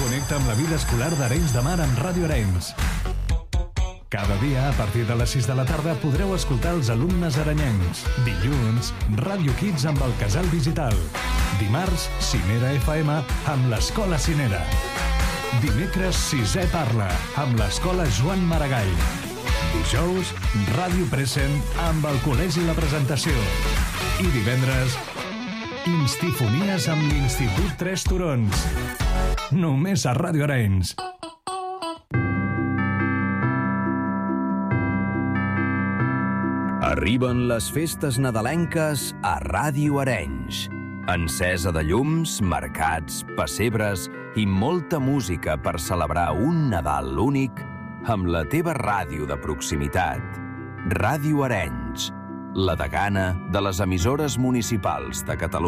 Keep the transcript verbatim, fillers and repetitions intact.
Connecta amb la vida escolar d'Arenys de Mar amb Ràdio Arenys. Cada dia, a partir de les sis de la tarda, podreu escoltar els alumnes arenyencs. Dilluns, Ràdio Kids amb el Casal Digital. Dimarts, Cinera F M amb l'Escola Cinera. Dimecres, Sisè Parla, amb l'Escola Joan Maragall. Dijous, Ràdio Present amb el Col·legi La Presentació. I divendres, Instifonies amb l'Institut Tres Turons. Només a Ràdio Arenys. Arriben les festes nadalenques a Ràdio Arenys. Encesa de llums, mercats, pessebres i molta música per celebrar un Nadal únic amb la teva ràdio de proximitat. Ràdio Arenys, la degana de les emissores municipals de Catalunya.